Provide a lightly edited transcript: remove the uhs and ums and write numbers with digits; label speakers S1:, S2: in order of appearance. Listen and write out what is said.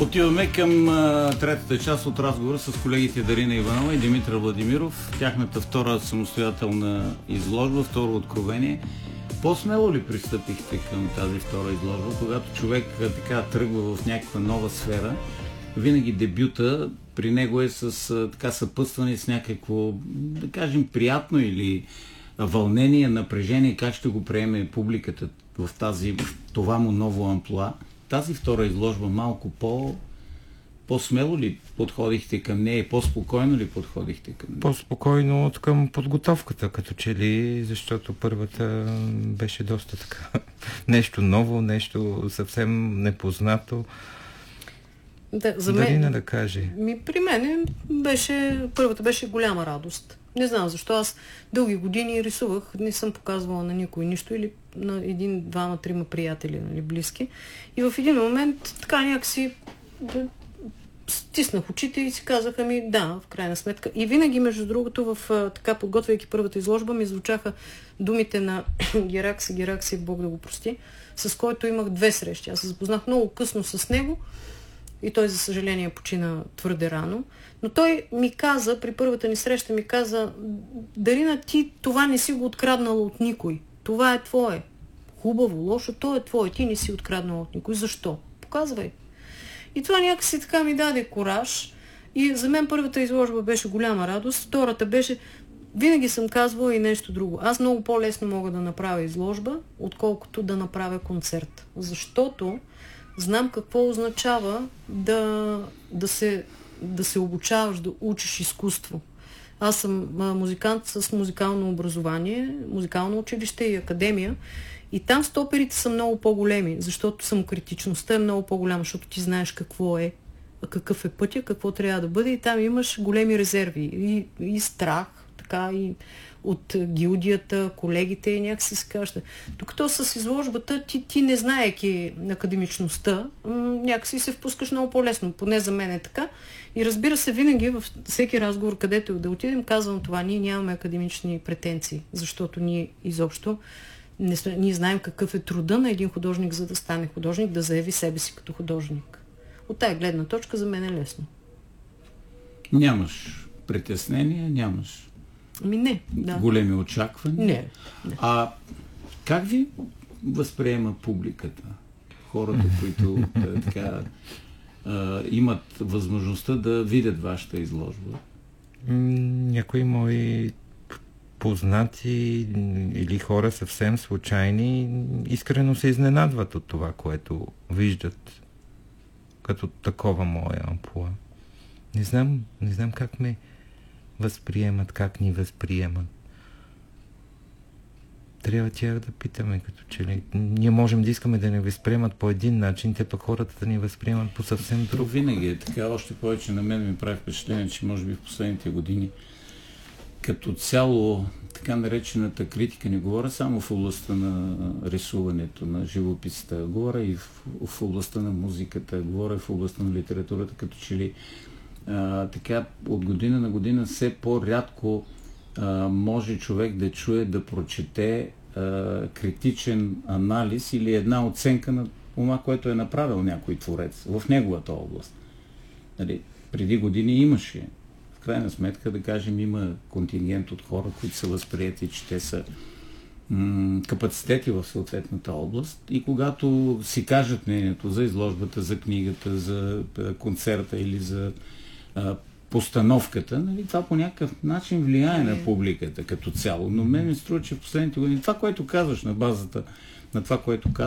S1: Отиваме към третата част от разговора с колегите Дарина Иванова и Димитър Владимиров. Тяхната втора самостоятелна изложба, второ откровение. По-смело ли пристъпихте към тази втора изложба, когато човек така тръгва в някаква нова сфера? Винаги дебюта при него е с така съпътстване с някакво, да кажем, приятно или вълнение, напрежение, как ще го приеме публиката в това му ново амплоа. Тази втора изложба малко по-смело ли подходихте към нея и по-спокойно ли подходихте към нея?
S2: По-спокойно от към подготовката, като че ли, защото първата беше доста така нещо ново, нещо съвсем непознато.
S3: Да, за
S2: Дарина да каже.
S3: При мен първата беше голяма радост. Не знам защо, аз дълги години рисувах, не съм показвала на никой нищо или на един, двама, трима приятели, нали, близки. И в един момент така някакси стиснах очите и си казах, да, в крайна сметка. И винаги, между другото, така подготвяйки първата изложба, ми звучаха думите на Геракси, Бог да го прости, с който имах 2 срещи. Аз се запознах много късно с него и той, за съжаление, почина твърде рано. Но той ми каза, при първата ни среща ми каза: Дарина, ти това не си го откраднала от никой. Това е твое. Хубаво, лошо, то е твое. Ти не си откраднала от никой. Защо? Показвай. И това някакси така ми даде кураж. И за мен първата изложба беше голяма радост. Втората беше... Винаги съм казвала и нещо друго. Аз много по-лесно мога да направя изложба, отколкото да направя концерт. Защото знам какво означава да се обучаваш, да учиш изкуство. Аз съм музикант с музикално образование, музикално училище и академия. И там стоперите са много по-големи, защото самокритичността е много по-голяма, защото ти знаеш какво е, какъв е пътя, какво трябва да бъде, и там имаш големи резерви. И страх, така, и от гилдията, колегите, и някакси се кажа. Докато с изложбата ти не знаеки академичността, някакси се впускаш много по-лесно, поне за мен е така. И разбира се, винаги във всеки разговор, където да отидем, казвам това: ние нямаме академични претенции, защото ние изобщо ние знаем какъв е труда на един художник, за да стане художник, да заяви себе си като художник. От тая гледна точка за мен е лесно.
S1: Нямаш притеснения, нямаш
S3: не, да.
S1: Големи очаквания?
S3: Не.
S1: А как ви възприема публиката? Хората, които така имат възможността да видят вашата изложба?
S2: Някои мои познати или хора съвсем случайни искрено се изненадват от това, което виждат като такова мое амплоа. Не знам как ме възприемат, как ни възприемат. Трябва тях да питаме, като че ли. Ние можем да искаме да ни възприемат по един начин, те пък хората да ни възприемат по съвсем друг.
S1: Винаги е така, още повече на мен ми прави впечатление, че може би в последните години като цяло така наречената критика, не говоря само в областта на рисуването, на живописата, говоря и в областта на музиката, говоря и в областта на литературата, като че ли така от година на година все по-рядко може човек да чуе, да прочете критичен анализ или една оценка на това, което е направил някой творец в неговата област. Нали, преди години имаше. В крайна сметка, да кажем, има контингент от хора, които са възприети, че те са капацитети в съответната област, и когато си кажат мнението за изложбата, за книгата, за концерта или за постановката, нали, това по някакъв начин влияе на публиката като цяло. Но мен ми струва, че в последните години това, което казваш на базата на това, което казваш,